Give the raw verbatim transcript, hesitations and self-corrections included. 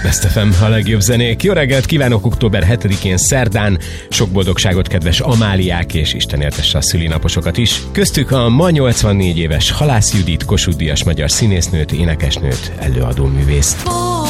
Best ef em, a legjobb zenék. Jó reggelt kívánok október hetedikén szerdán. Sok boldogságot, kedves Amáliák, és Isten éltesse a szülinaposokat is. Köztük a ma nyolcvannégy éves Halász Judit, Kossuth-díjas magyar színésznőt, énekesnőt, előadó művészt.